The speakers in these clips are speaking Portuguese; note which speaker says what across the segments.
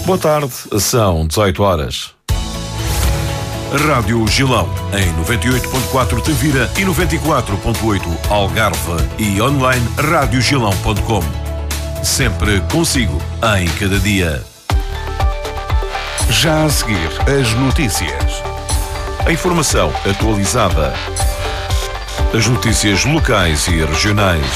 Speaker 1: Boa tarde, são 18 horas. Rádio Gilão, em 98.4 Tavira e 94.8 Algarve e online radiogilão.com. Sempre consigo, em cada dia.
Speaker 2: Já a seguir, as notícias.
Speaker 1: A informação atualizada. As notícias locais e regionais.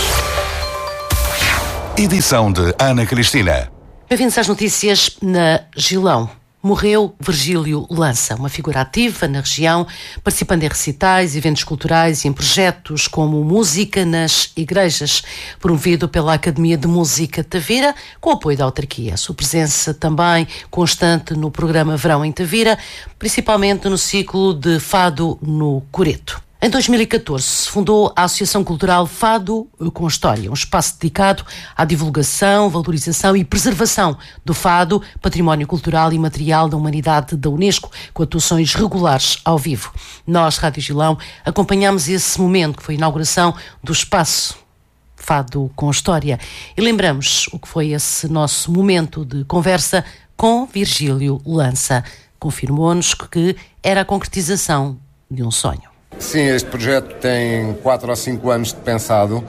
Speaker 2: Edição de Ana Cristina.
Speaker 3: Bem-vindos às notícias na Gilão. Morreu Virgílio Lança, uma figura ativa na região, participando em recitais, eventos culturais e em projetos como Música nas Igrejas, promovido pela Academia de Música de Tavira, com apoio da autarquia. Sua presença também constante no programa Verão em Tavira, principalmente no ciclo de Fado no Coreto. Em 2014 se fundou a Associação Cultural Fado com História, um espaço dedicado à divulgação, valorização e preservação do fado, património cultural e material da humanidade da Unesco, com atuações regulares ao vivo. Nós, Rádio Gilão, acompanhamos esse momento, que foi a inauguração do espaço Fado com História, e lembramos o que foi esse nosso momento de conversa com Virgílio Lança. Confirmou-nos que era a concretização de um sonho.
Speaker 4: Sim, este projeto tem 4 ou 5 anos de pensado,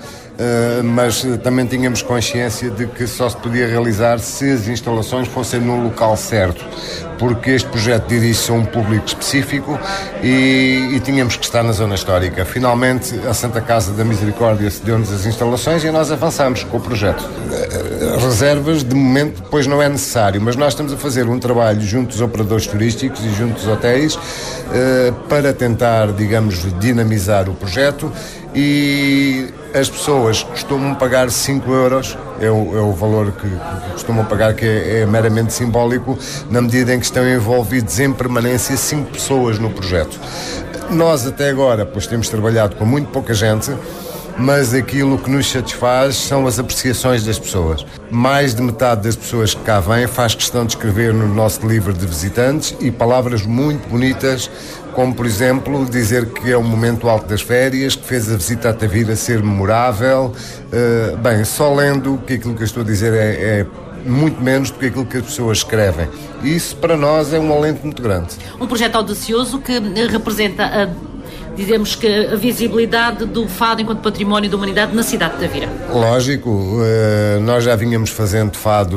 Speaker 4: mas também tínhamos consciência de que só se podia realizar se as instalações fossem no local certo, porque este projeto dirige-se a um público específico e tínhamos que estar na zona histórica. Finalmente, a Santa Casa da Misericórdia cedeu-nos as instalações e nós avançamos com o projeto. Reservas, de momento, depois não é necessário, mas nós estamos a fazer um trabalho junto dos operadores turísticos e junto dos hotéis para tentar, digamos, dinamizar o projeto, e as pessoas costumam pagar 5 euros, é o valor que costumam pagar, que é meramente simbólico, na medida em que estão envolvidos em permanência 5 pessoas no projeto. Nós até agora, pois temos trabalhado com muito pouca gente, mas aquilo que nos satisfaz são as apreciações das pessoas. Mais de metade das pessoas que cá vêm faz questão de escrever no nosso livro de visitantes, e palavras muito bonitas, como por exemplo dizer que é um momento alto das férias, que fez a visita a Tavira ser memorável. Bem, só lendo que aquilo que eu estou a dizer é muito menos do que aquilo que as pessoas escrevem. E isso para nós é um alento muito grande.
Speaker 5: Um projeto audacioso que representa dizemos que a visibilidade do fado enquanto património da humanidade na cidade de Tavira.
Speaker 4: Lógico, nós já vínhamos fazendo fado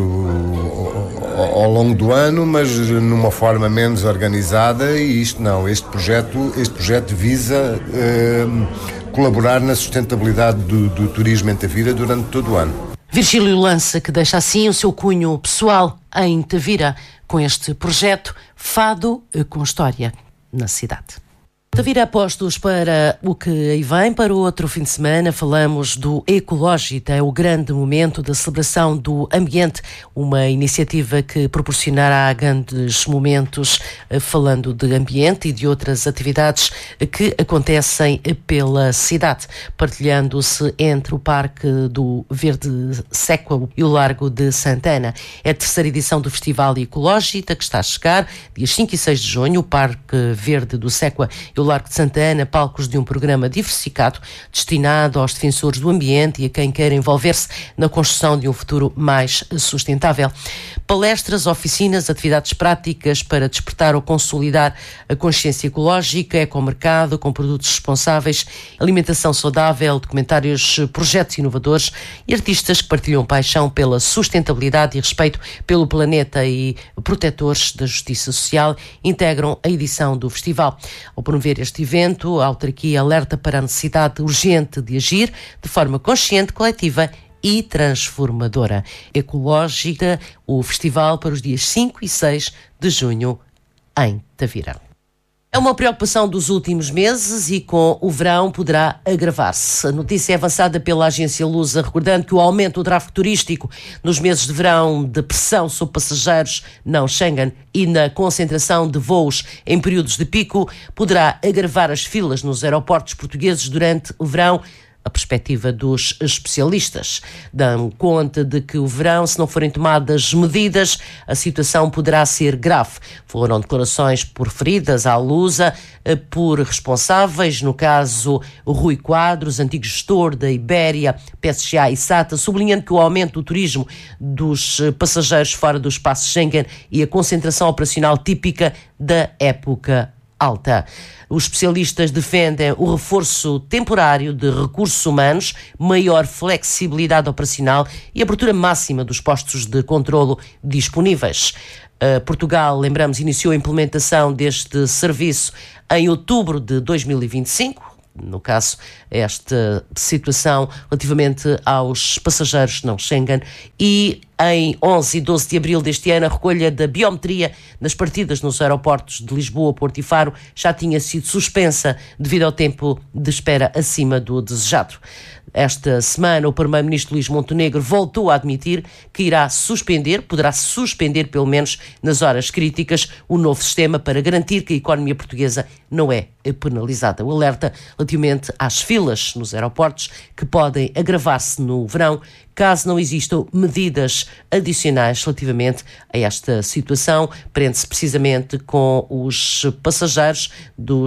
Speaker 4: ao longo do ano, mas numa forma menos organizada, e isto não, este projeto visa colaborar na sustentabilidade do turismo em Tavira durante todo o ano.
Speaker 3: Virgílio Lança, que deixa assim o seu cunho pessoal em Tavira, com este projeto Fado com História na cidade. Tavira apostos para o que aí vem, para o outro fim de semana. Falamos do Ecológita, é o grande momento da celebração do ambiente, uma iniciativa que proporcionará grandes momentos falando de ambiente e de outras atividades que acontecem pela cidade, partilhando-se entre o Parque do Verde Séqua e o Largo de Santana. É a terceira edição do Festival Ecológita, que está a chegar, dias 5 e 6 de junho. O Parque Verde do Séqua e o Largo de Santana, palcos de um programa diversificado destinado aos defensores do ambiente e a quem quer envolver-se na construção de um futuro mais sustentável. Palestras, oficinas, atividades práticas para despertar ou consolidar a consciência ecológica, ecomercado com produtos responsáveis, alimentação saudável, documentários, projetos inovadores e artistas que partilham paixão pela sustentabilidade e respeito pelo planeta e protetores da justiça social integram a edição do festival. Ao promover este evento, a autarquia alerta para a necessidade urgente de agir de forma consciente, coletiva e transformadora. Ecológica, o festival para os dias 5 e 6 de junho em Tavira. É uma preocupação dos últimos meses e com o verão poderá agravar-se. A notícia é avançada pela agência Lusa, recordando que o aumento do tráfego turístico nos meses de verão, de pressão sobre passageiros não Schengen e na concentração de voos em períodos de pico, poderá agravar as filas nos aeroportos portugueses durante o verão a perspectiva dos especialistas. Dão conta de que o verão, se não forem tomadas medidas, a situação poderá ser grave. Foram declarações proferidas à Lusa por responsáveis, no caso Rui Quadros, antigo gestor da Ibéria, PSGA e SATA, sublinhando que o aumento do turismo dos passageiros fora do espaço Schengen e a concentração operacional típica da época alta. Os especialistas defendem o reforço temporário de recursos humanos, maior flexibilidade operacional e abertura máxima dos postos de controlo disponíveis. Portugal, lembramos, iniciou a implementação deste serviço em outubro de 2025. No caso, esta situação relativamente aos passageiros não Schengen, e em 11 e 12 de abril deste ano a recolha da biometria nas partidas nos aeroportos de Lisboa, Porto e Faro já tinha sido suspensa devido ao tempo de espera acima do desejado. Esta semana, o primeiro-ministro Luís Montenegro voltou a admitir que poderá suspender pelo menos nas horas críticas, o novo sistema para garantir que a economia portuguesa não é penalizada. O alerta relativamente às filas nos aeroportos, que podem agravar-se no verão, caso não existam medidas adicionais relativamente a esta situação, prende-se precisamente com os passageiros do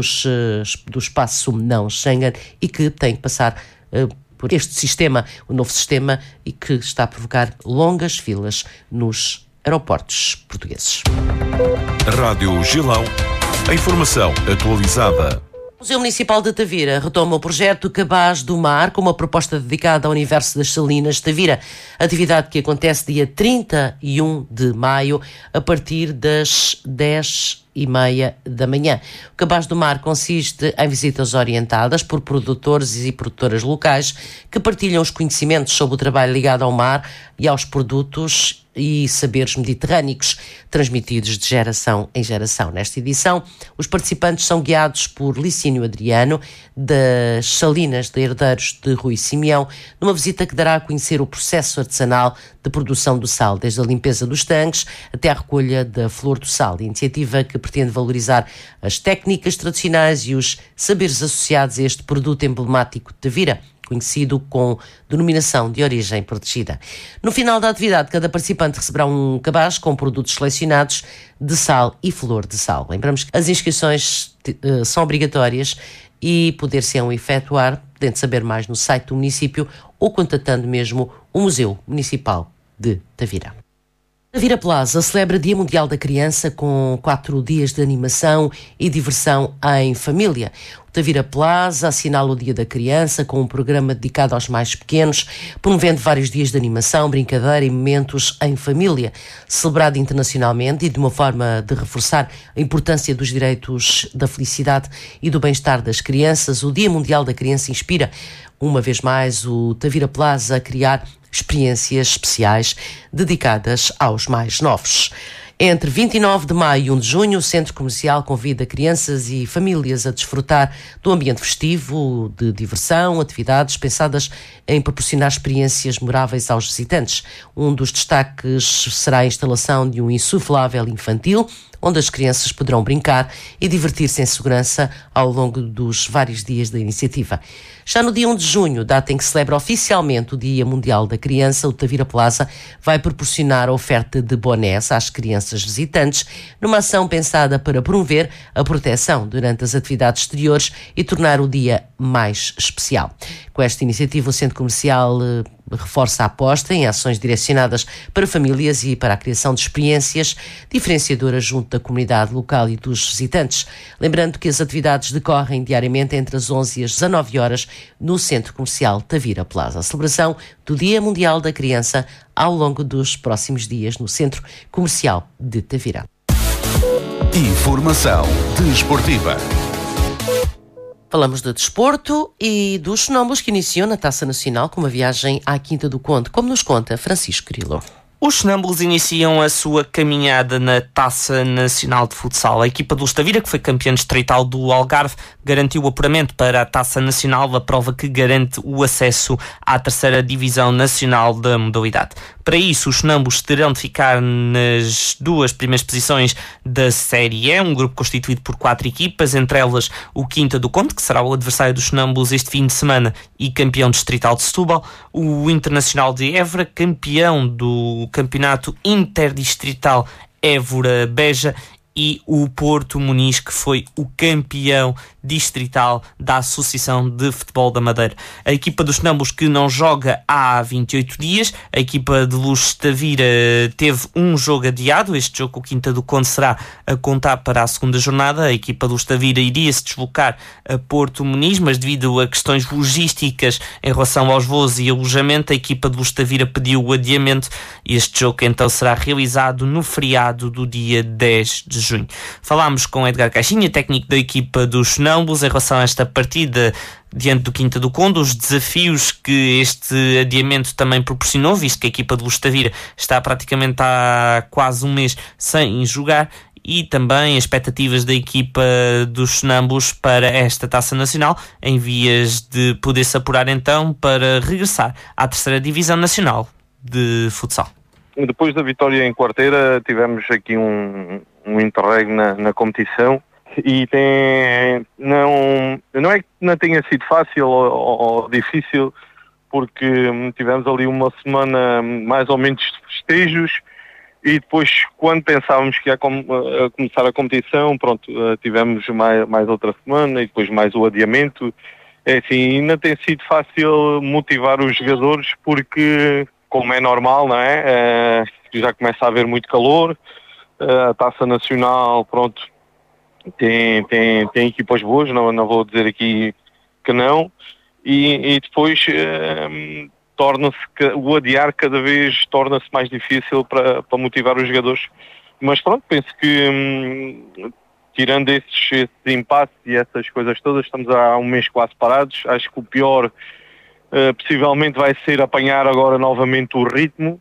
Speaker 3: espaço não Schengen e que têm que passar por este sistema, o novo sistema, e que está a provocar longas filas nos aeroportos portugueses.
Speaker 1: Rádio Gilão, a informação atualizada.
Speaker 3: O Museu Municipal de Tavira retoma o projeto Cabaz do Mar, com uma proposta dedicada ao universo das Salinas de Tavira, atividade que acontece dia 31 de maio, a partir das 10h30 da manhã. O Cabaz do Mar consiste em visitas orientadas por produtores e produtoras locais que partilham os conhecimentos sobre o trabalho ligado ao mar e aos produtos e saberes mediterrâneos, transmitidos de geração em geração. Nesta edição, os participantes são guiados por Licínio Adriano, das Salinas de Herdeiros de Rui Simeão, numa visita que dará a conhecer o processo artesanal de produção do sal, desde a limpeza dos tanques até a recolha da flor do sal. Iniciativa que pretende valorizar as técnicas tradicionais e os saberes associados a este produto emblemático de Tavira, conhecido com denominação de origem protegida. No final da atividade, cada participante receberá um cabaz com produtos selecionados de sal e flor de sal. Lembramos que as inscrições são obrigatórias e poder-se-ão efetuar, podendo saber mais no site do município ou contatando mesmo o Museu Municipal de Tavira. Tavira Plaza celebra Dia Mundial da Criança com 4 dias de animação e diversão em família. O Tavira Plaza assinala o Dia da Criança com um programa dedicado aos mais pequenos, promovendo vários dias de animação, brincadeira e momentos em família. Celebrado internacionalmente e de uma forma de reforçar a importância dos direitos da felicidade e do bem-estar das crianças, o Dia Mundial da Criança inspira, uma vez mais, o Tavira Plaza a criar experiências especiais dedicadas aos mais novos. Entre 29 de maio e 1 de junho, o Centro Comercial convida crianças e famílias a desfrutar do ambiente festivo, de diversão, atividades pensadas em proporcionar experiências memoráveis aos visitantes. Um dos destaques será a instalação de um insuflável infantil, onde as crianças poderão brincar e divertir-se em segurança ao longo dos vários dias da iniciativa. Já no dia 1 de junho, data em que celebra oficialmente o Dia Mundial da Criança, o Tavira Plaza vai proporcionar a oferta de bonés às crianças visitantes, numa ação pensada para promover a proteção durante as atividades exteriores e tornar o dia mais especial. Com esta iniciativa, o Centro Comercial reforça a aposta em ações direcionadas para famílias e para a criação de experiências diferenciadoras junto da comunidade local e dos visitantes. Lembrando que as atividades decorrem diariamente entre as 11 e as 19 horas no Centro Comercial Tavira Plaza. A celebração do Dia Mundial da Criança ao longo dos próximos dias no Centro Comercial de Tavira.
Speaker 2: Informação desportiva.
Speaker 3: Falamos de desporto e dos sonâmbulos que iniciou na Taça Nacional com uma viagem à Quinta do Conde, como nos conta Francisco Grilo.
Speaker 6: Os sonâmbulos iniciam a sua caminhada na Taça Nacional de Futsal. A equipa do Luz da Vira, que foi campeã distrital do Algarve, garantiu o apuramento para a Taça Nacional, a prova que garante o acesso à terceira divisão nacional da modalidade. Para isso, os sonâmbulos terão de ficar nas 2 primeiras posições da Série E, um grupo constituído por 4 equipas, entre elas o Quinta do Conde, que será o adversário dos sonâmbulos este fim de semana e campeão distrital de Setúbal, o Internacional de Évora, campeão do Campeonato Interdistrital Évora-Beja, e o Porto Muniz, que foi o campeão distrital da Associação de Futebol da Madeira. A equipa dos sonâmbulos, que não joga há 28 dias, a equipa de Luz da Vira teve um jogo adiado. Este jogo, o Quinta do Conde, será a contar para a segunda jornada. A equipa de Luz da Vira iria se deslocar a Porto Muniz, mas devido a questões logísticas em relação aos voos e alojamento, a equipa de Luz da Vira pediu o adiamento. Este jogo então será realizado no feriado do dia 10 de junho. Falámos com Edgar Caixinha, técnico da equipa dos sonâmbulos, em relação a esta partida diante do Quinta do Conde, os desafios que este adiamento também proporcionou, visto que a equipa de Luz da Vira está praticamente há quase um mês sem jogar, e também as expectativas da equipa dos sonâmbulos para esta Taça Nacional, em vias de poder-se apurar então para regressar à terceira divisão nacional de futsal.
Speaker 7: Depois da vitória em Quarteira, tivemos aqui um interregno na competição, e não é que não tenha sido fácil ou difícil, porque tivemos ali uma semana mais ou menos de festejos, e depois, quando pensávamos que ia começar a competição, pronto, tivemos mais outra semana e depois mais o adiamento. É assim, não tem sido fácil motivar os jogadores, porque, como é normal, não é? Já começa a haver muito calor. A Taça Nacional, pronto, tem equipas boas, não vou dizer aqui que não, e depois o adiar cada vez torna-se mais difícil para motivar os jogadores. Mas pronto, penso que tirando esses impasses e essas coisas todas, estamos há um mês quase parados. Acho que o pior possivelmente vai ser apanhar agora novamente o ritmo.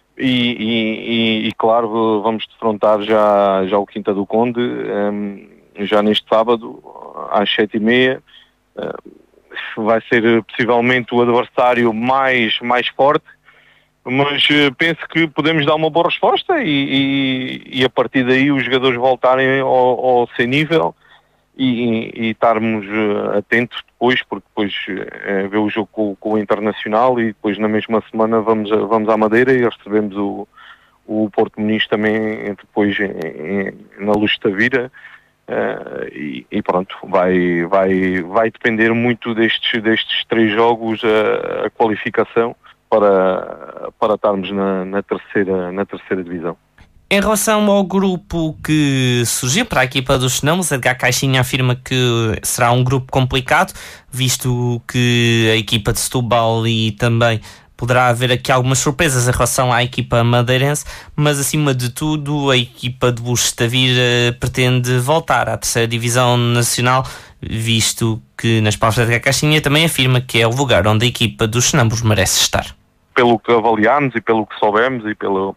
Speaker 7: E claro, vamos defrontar já o Quinta do Conde, já neste sábado, às 7h30. Vai ser possivelmente o adversário mais forte, mas penso que podemos dar uma boa resposta e a partir daí os jogadores voltarem ao seu nível e estarmos atentos depois, porque depois ver o jogo com o Internacional, e depois na mesma semana vamos à Madeira e recebemos o Porto Muniz também depois na Luz da Vira. E pronto, vai depender muito destes 3 jogos a qualificação para estarmos na terceira divisão.
Speaker 6: Em relação ao grupo que surgiu para a equipa dos sonâmbulos, Edgar Caixinha afirma que será um grupo complicado, visto que a equipa de Setúbal e também poderá haver aqui algumas surpresas em relação à equipa madeirense, mas acima de tudo a equipa de Luz da Vira pretende voltar à terceira divisão nacional, visto que nas palavras de Edgar Caixinha também afirma que é o lugar onde a equipa dos sonâmbulos merece estar.
Speaker 7: Pelo que avaliámos e pelo que soubemos e pelas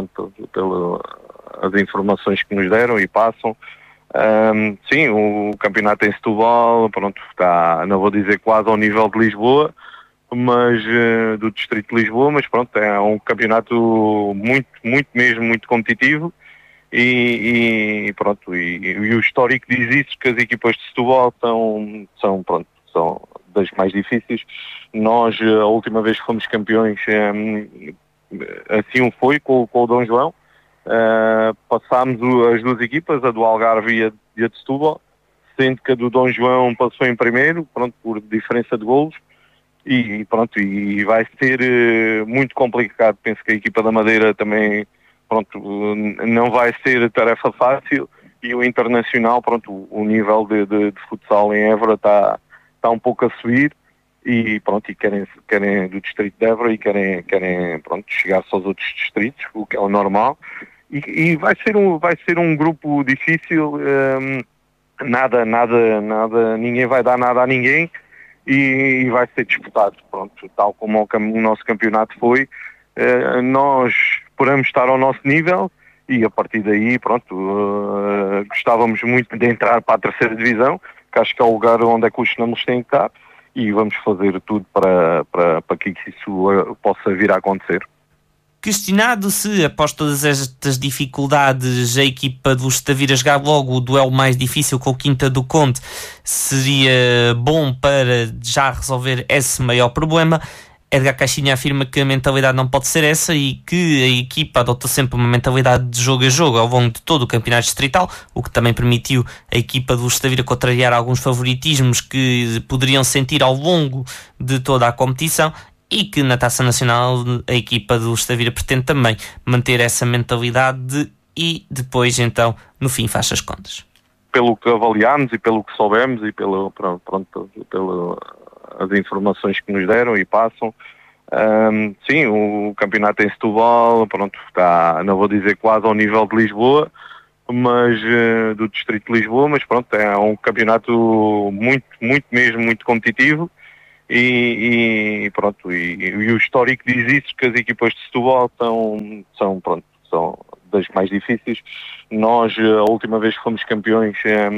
Speaker 7: informações que nos deram e passam, sim, o campeonato em Setúbal, pronto, está, não vou dizer quase ao nível de Lisboa, mas do distrito de Lisboa, mas pronto, é um campeonato muito competitivo, e pronto, e o histórico diz isso, que as equipas de Setúbal são das mais difíceis. Nós, a última vez que fomos campeões, assim foi com o Dom João. Passámos as 2 equipas, a do Algarve e a de Setúbal, sendo que a do Dom João passou em primeiro, pronto, por diferença de golos, e pronto, e vai ser muito complicado. Penso que a equipa da Madeira também, pronto, não vai ser tarefa fácil, e o Internacional, pronto, o nível de futsal em Évora está um pouco a subir, e pronto, e querem do distrito de Évora, e querem pronto, chegar-se aos outros distritos, o que é o normal, e vai ser um grupo difícil. Nada, ninguém vai dar nada a ninguém, e vai ser disputado, pronto, tal como o nosso campeonato foi. Nós esperamos estar ao nosso nível e a partir daí, pronto, gostávamos muito de entrar para a terceira divisão, que acho que é o lugar onde é que os sonâmbulos têm que estar, e vamos fazer tudo para que isso possa vir a acontecer.
Speaker 6: Questionado se, após todas estas dificuldades, a equipa do Tavira jogar logo o duelo mais difícil com o Quinta do Conde seria bom para já resolver esse maior problema, Edgar Caixinha afirma que a mentalidade não pode ser essa e que a equipa adotou sempre uma mentalidade de jogo a jogo ao longo de todo o campeonato distrital, o que também permitiu a equipa do Tavira contrariar alguns favoritismos que poderiam sentir ao longo de toda a competição, e que na Taça Nacional a equipa do Tavira pretende também manter essa mentalidade e depois então no fim faz as contas.
Speaker 7: Pelo que avaliámos e pelo que soubemos e pelas informações que nos deram e passam, sim, o campeonato em Setúbal, está, não vou dizer quase ao nível de Lisboa, mas do distrito de Lisboa, mas é um campeonato muito competitivo. E o histórico diz isso, que as equipas de Setúbal são das mais difíceis. Nós, a última vez que fomos campeões,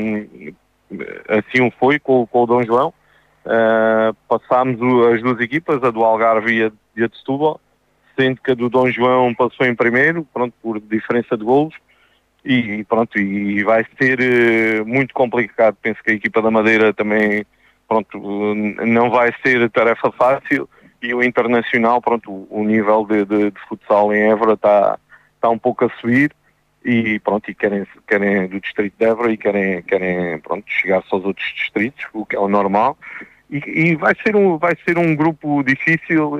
Speaker 7: assim foi com o Dom João. Passámos as duas equipas, a do Algarve e a de Setúbal, sendo que a do Dom João passou em primeiro, por diferença de golos. E vai ser muito complicado. Penso que a equipa da Madeira também... não vai ser tarefa fácil, e o Internacional, o nível de futsal em Évora está um pouco a subir, e querem do distrito de Évora e querem chegar-se aos outros distritos, o que é o normal, e vai ser um grupo difícil,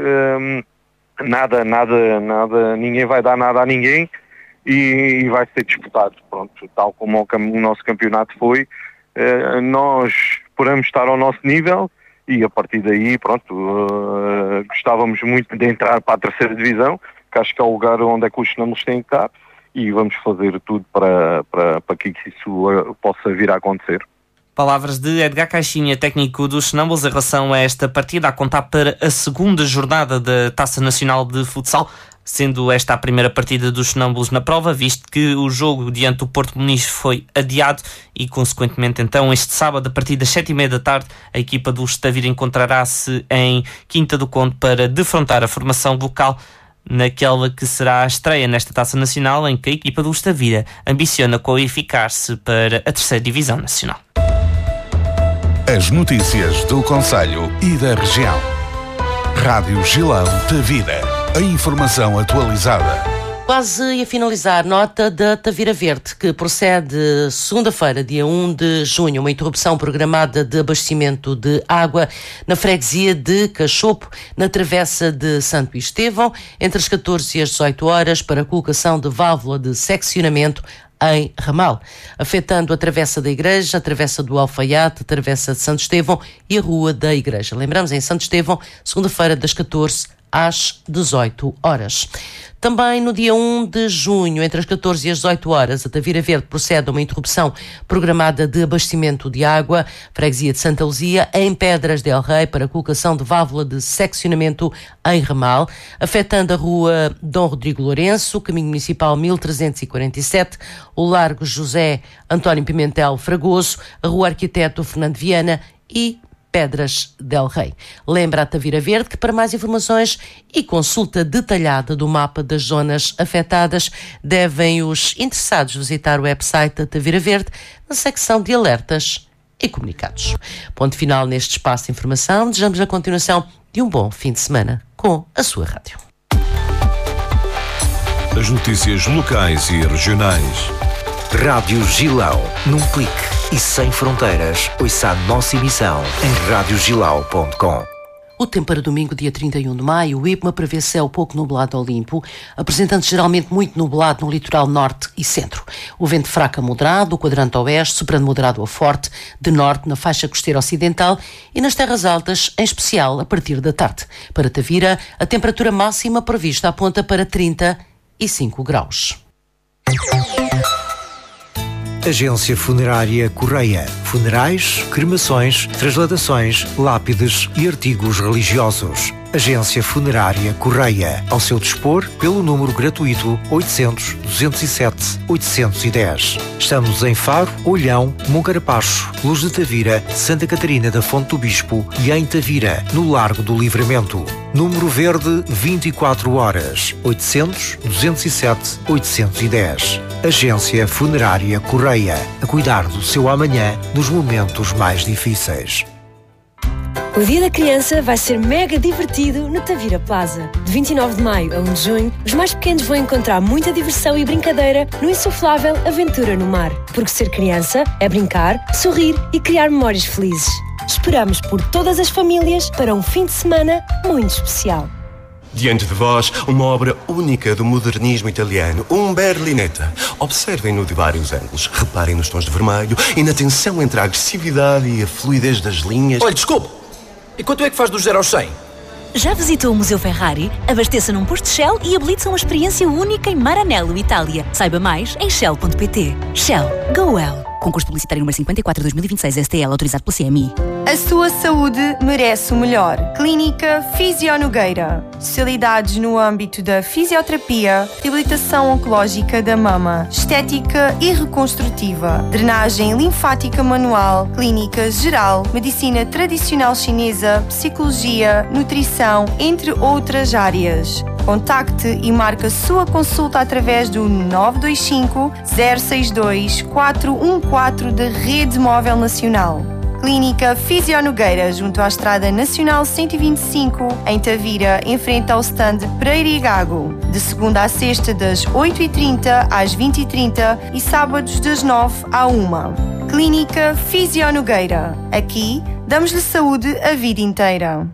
Speaker 7: nada, ninguém vai dar nada a ninguém, e vai ser disputado, tal como o nosso campeonato foi. Nós esperamos estar ao nosso nível e a partir daí, gostávamos muito de entrar para a terceira divisão, que acho que é o lugar onde é que os sonâmbulos têm que estar, e vamos fazer tudo para que isso possa vir a acontecer.
Speaker 6: Palavras de Edgar Caixinha, técnico dos sonâmbulos, em relação a esta partida a contar para a segunda jornada da Taça Nacional de Futsal, sendo esta a primeira partida dos sonâmbulos na prova, visto que o jogo diante do Porto Muniz foi adiado e, consequentemente, então, este sábado, a partir das 7h30 da tarde, a equipa do Tavira encontrará-se em Quinta do Conde para defrontar a formação local naquela que será a estreia nesta Taça Nacional, em que a equipa do Tavira ambiciona qualificar-se para a terceira divisão nacional.
Speaker 2: As notícias do concelho e da região. Rádio Gilão Tavira. A informação atualizada.
Speaker 3: Quase a finalizar, nota da Tavira Verde, que procede segunda-feira, dia 1 de junho, uma interrupção programada de abastecimento de água na freguesia de Cachopo, na travessa de Santo Estevão, entre as 14 e as 18 horas, para a colocação de válvula de seccionamento em ramal, afetando a travessa da Igreja, a travessa do Alfaiate, a travessa de Santo Estevão e a Rua da Igreja. Lembramos, em Santo Estevão, segunda-feira, das 14 às 18 horas. Também no dia 1 de junho, entre as 14 e as 18 horas, a Tavira Verde procede a uma interrupção programada de abastecimento de água, freguesia de Santa Luzia, em Pedras del Rei, para a colocação de válvula de seccionamento em ramal, afetando a Rua Dom Rodrigo Lourenço, caminho municipal 1347, o Largo José António Pimentel Fragoso, a Rua Arquiteto Fernando Viana e Pedras del Rei. Lembra a Tavira Verde que, para mais informações e consulta detalhada do mapa das zonas afetadas, devem os interessados visitar o website da Tavira Verde na secção de alertas e comunicados. Ponto final neste espaço de informação. Desejamos a continuação de um bom fim de semana com a sua rádio.
Speaker 1: As notícias locais e regionais.
Speaker 8: Rádio Gilão, num clique e sem fronteiras. Ouça a nossa emissão em radiogilau.com.
Speaker 3: O tempo para domingo, dia 31 de maio, o IPMA prevê céu pouco nublado ao limpo, apresentando geralmente muito nublado no litoral norte e centro. O vento fraco a moderado, o quadrante oeste, soprando moderado a forte, de norte na faixa costeira ocidental e nas terras altas, em especial a partir da tarde. Para Tavira, a temperatura máxima prevista aponta para 35 graus.
Speaker 8: Agência Funerária Correia. Funerais, cremações, transladações, lápides e artigos religiosos. Agência Funerária Correia. Ao seu dispor, pelo número gratuito 800 207 810. Estamos em Faro, Olhão, Moncarpacho, Luz de Tavira, Santa Catarina da Fonte do Bispo e em Tavira, no Largo do Livramento. Número verde 24 horas 800 207 810. Agência Funerária Correia. A cuidar do seu amanhã nos momentos mais difíceis.
Speaker 9: O Dia da Criança vai ser mega divertido no Tavira Plaza. De 29 de maio a 1 de junho, os mais pequenos vão encontrar muita diversão e brincadeira no insuflável Aventura no Mar. Porque ser criança é brincar, sorrir e criar memórias felizes. Esperamos por todas as famílias para um fim de semana muito especial.
Speaker 10: Diante de vós, uma obra única do modernismo italiano, um Berlinetta. Observem-no de vários ângulos, reparem nos tons de vermelho e na tensão entre a agressividade e a fluidez das linhas.
Speaker 11: Olha, desculpe! E quanto é que faz do 0 ao 100?
Speaker 12: Já visitou o Museu Ferrari? Abasteça num posto Shell e habilite-se a uma experiência única em Maranello, Itália. Saiba mais em shell.pt. Shell. Go well. Concurso publicitário número 54 2026 STL, autorizado pela CMI.
Speaker 13: A sua saúde merece o melhor. Clínica Fisio Nogueira. Especialidades no âmbito da fisioterapia, reabilitação oncológica da mama, estética e reconstrutiva, drenagem linfática manual, clínica geral, medicina tradicional chinesa, psicologia, nutrição, entre outras áreas. Contacte e marque a sua consulta através do 925 062 414 da Rede Móvel Nacional. Clínica Fisio Nogueira, junto à Estrada Nacional 125, em Tavira, em frente ao stand Pereira e Gago. De segunda a sexta, das 8h30 às 20h30 e sábados das 9 à 1. Clínica Fisio Nogueira. Aqui, damos-lhe saúde a vida inteira.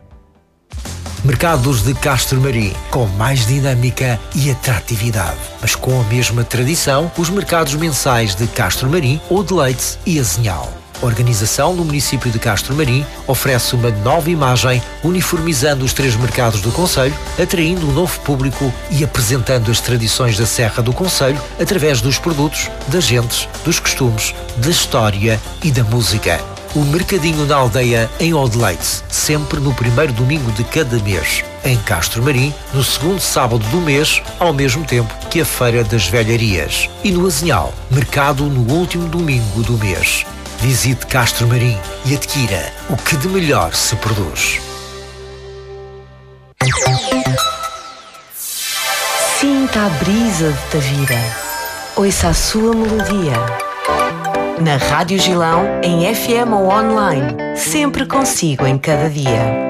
Speaker 8: Mercados de Castro Marim, com mais dinâmica e atratividade. Mas com a mesma tradição, os mercados mensais de Castro Marim, Odileites e Azinhal. A organização do município de Castro Marim oferece uma nova imagem, uniformizando os 3 mercados do concelho, atraindo um novo público e apresentando as tradições da Serra do Concelho através dos produtos, das gentes, dos costumes, da história e da música. O Mercadinho da Aldeia em Odileites, sempre no primeiro domingo de cada mês. Em Castro Marim, no segundo sábado do mês, ao mesmo tempo que a Feira das Velharias. E no Azinhal, mercado no último domingo do mês. Visite Castro Marim e adquira o que de melhor se produz.
Speaker 14: Sinta a brisa de Tavira. Ouça a sua melodia. Na Rádio Gilão, em FM ou online. Sempre consigo em cada dia.